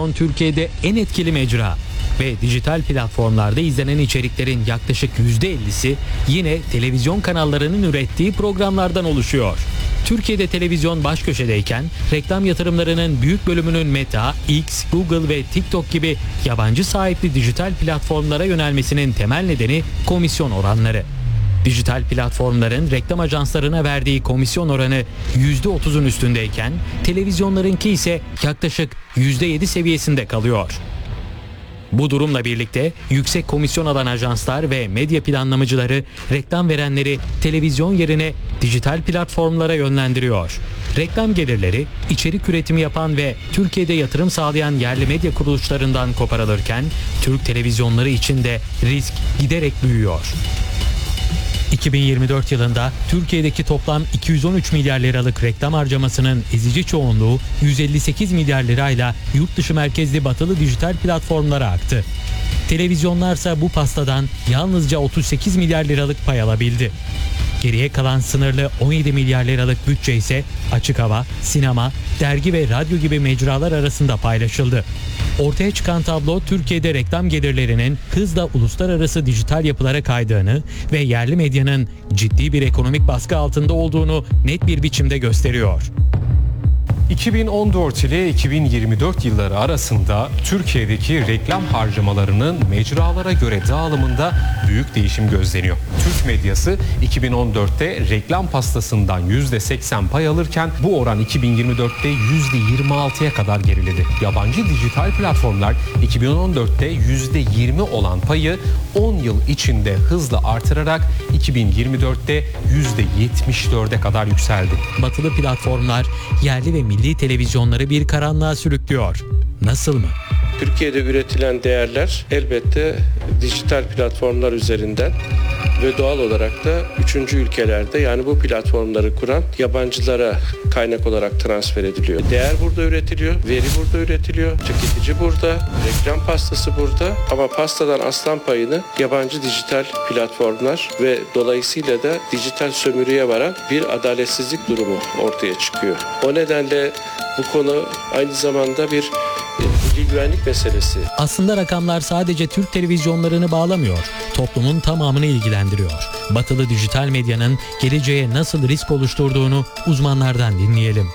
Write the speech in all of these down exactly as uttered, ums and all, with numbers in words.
Televizyon Türkiye'de en etkili mecra ve dijital platformlarda izlenen içeriklerin yaklaşık yüzde ellisi yine televizyon kanallarının ürettiği programlardan oluşuyor. Türkiye'de televizyon baş köşedeyken reklam yatırımlarının büyük bölümünün Meta, X, Google ve TikTok gibi yabancı sahipli dijital platformlara yönelmesinin temel nedeni komisyon oranları. Dijital platformların reklam ajanslarına verdiği komisyon oranı yüzde otuzun üstündeyken televizyonlarınki ise yaklaşık yüzde yedi seviyesinde kalıyor. Bu durumla birlikte yüksek komisyon alan ajanslar ve medya planlamacıları reklam verenleri televizyon yerine dijital platformlara yönlendiriyor. Reklam gelirleri içerik üretimi yapan ve Türkiye'de yatırım sağlayan yerli medya kuruluşlarından koparılırken Türk televizyonları için de risk giderek büyüyor. iki bin yirmi dört yılında Türkiye'deki toplam iki yüz on üç milyar liralık reklam harcamasının ezici çoğunluğu yüz elli sekiz milyar lirayla yurt dışı merkezli batılı dijital platformlara aktı. Televizyonlarsa bu pastadan yalnızca otuz sekiz milyar liralık pay alabildi. Geriye kalan sınırlı on yedi milyar liralık bütçe ise açık hava, sinema, dergi ve radyo gibi mecralar arasında paylaşıldı. Ortaya çıkan tablo Türkiye'de reklam gelirlerinin hızla uluslararası dijital yapılara kaydığını ve yerli medyanın ciddi bir ekonomik baskı altında olduğunu net bir biçimde gösteriyor. iki bin on dört ile iki bin yirmi dört yılları arasında Türkiye'deki reklam harcamalarının mecralara göre dağılımında büyük değişim gözleniyor. Türk medyası iki bin on dörtte reklam pastasından yüzde seksen pay alırken bu oran iki bin yirmi dörtte yüzde yirmi altıya kadar geriledi. Yabancı dijital platformlar iki bin on dörtte yüzde yirmi olan payı on yıl içinde hızla artırarak iki bin yirmi dörtte yüzde yetmiş dörde kadar yükseldi. Batılı platformlar yerli ve milli televizyonları bir karanlığa sürüklüyor. Nasıl mı? Türkiye'de üretilen değerler elbette dijital platformlar üzerinden ve doğal olarak da üçüncü ülkelerde, yani bu platformları kuran yabancılara kaynak olarak transfer ediliyor. Değer burada üretiliyor, veri burada üretiliyor, tüketici burada, reklam pastası burada ama pastadan aslan payını yabancı dijital platformlar ve dolayısıyla da dijital sömürüye varan bir adaletsizlik durumu ortaya çıkıyor. O nedenle bu konu aynı zamanda bir milli güvenlik meselesi. Aslında rakamlar sadece Türk televizyonlarını bağlamıyor, toplumun tamamını ilgilendiriyor. Batılı dijital medyanın geleceğe nasıl risk oluşturduğunu uzmanlardan dinleyelim.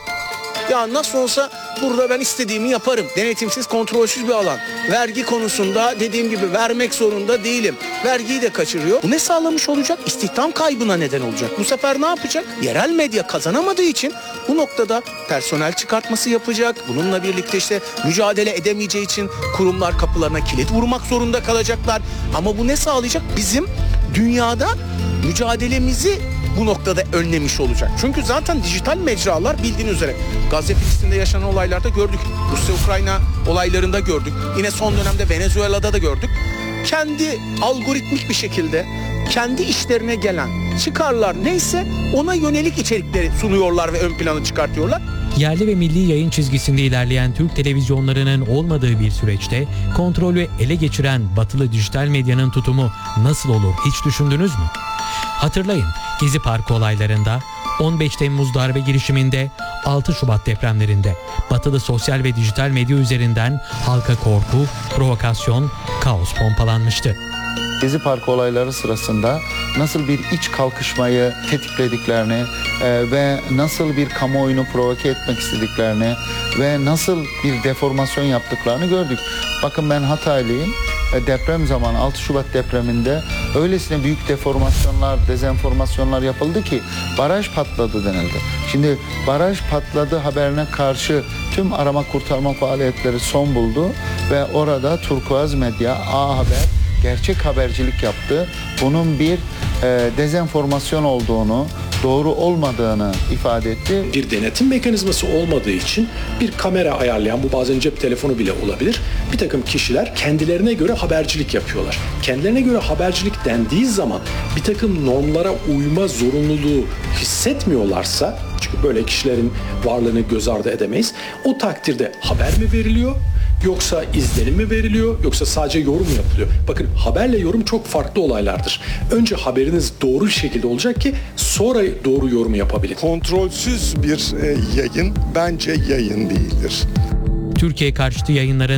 Ya nasıl olsa burada ben istediğimi yaparım. Denetimsiz, kontrolsüz bir alan. Vergi konusunda dediğim gibi vermek zorunda değilim. Vergiyi de kaçırıyor. Bu ne sağlamış olacak? İstihdam kaybına neden olacak. Bu sefer ne yapacak? Yerel medya kazanamadığı için bu noktada personel çıkartması yapacak. Bununla birlikte işte mücadele edemeyeceği için kurumlar kapılarına kilit vurmak zorunda kalacaklar. Ama bu ne sağlayacak? Bizim dünyada mücadelemizi bu noktada önlemiş olacak. Çünkü zaten dijital mecralar bildiğiniz üzere Gazze Filistin'de yaşanan olaylarda gördük. Rusya-Ukrayna olaylarında gördük. Yine son dönemde Venezuela'da da gördük. Kendi algoritmik bir şekilde kendi işlerine gelen çıkarlar neyse ona yönelik içerikleri sunuyorlar ve ön plana çıkartıyorlar. Yerli ve milli yayın çizgisinde ilerleyen Türk televizyonlarının olmadığı bir süreçte kontrolü ele geçiren batılı dijital medyanın tutumu nasıl olur hiç düşündünüz mü? Hatırlayın, Gezi Parkı olaylarında, on beş Temmuz darbe girişiminde, altı Şubat depremlerinde batılı sosyal ve dijital medya üzerinden halka korku, provokasyon, kaos pompalanmıştı. Gezi Parkı olayları sırasında nasıl bir iç kalkışmayı tetiklediklerini e, ve nasıl bir kamuoyunu provoke etmek istediklerini ve nasıl bir deformasyon yaptıklarını gördük. Bakın ben Hataylıyım. E, deprem zamanı altı Şubat depreminde öylesine büyük deformasyonlar, dezenformasyonlar yapıldı ki baraj patladı denildi. Şimdi baraj patladı haberine karşı tüm arama kurtarma faaliyetleri son buldu ve orada Turkuaz Medya, A Haber gerçek habercilik yaptı. Bunun bir e, dezenformasyon olduğunu, doğru olmadığını ifade etti. Bir denetim mekanizması olmadığı için bir kamera ayarlayan, bu bazen cep telefonu bile olabilir, bir takım kişiler kendilerine göre habercilik yapıyorlar. Kendilerine göre habercilik dendiği zaman bir takım normlara uyma zorunluluğu hissetmiyorlarsa, çünkü böyle kişilerin varlığını göz ardı edemeyiz, o takdirde haber mi veriliyor? Yoksa izlenim mi veriliyor, yoksa sadece yorum mu yapılıyor? Bakın, haberle yorum çok farklı olaylardır. Önce haberiniz doğru bir şekilde olacak ki sonra doğru yorumu yapabilin. Kontrolsüz bir yayın bence yayın değildir. Türkiye karşıtı yayınların